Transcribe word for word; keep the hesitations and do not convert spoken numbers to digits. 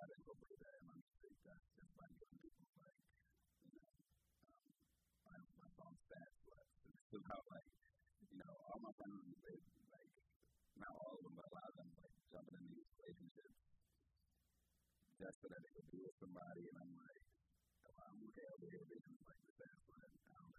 try to incorporate that in my music. That's just by young people, like, you know, um, my, my song stats, like, it's about, like, you know, all my friends, they, like, not all of them, but a lot of them, like, jumping in these relationships just so that they could be with somebody, and I'm like, oh, I'm okay over here being, like, the best, but I don't